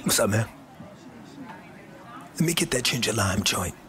What's up, man? Let me get that ginger lime joint.